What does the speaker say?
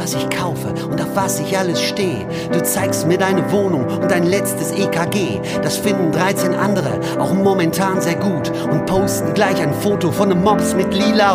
was ich kaufe und auf was ich alles stehe. Du zeigst mir deine Wohnung und dein letztes EKG. Das finden 13 andere auch momentan sehr gut und posten gleich ein Foto von einem Mops mit lila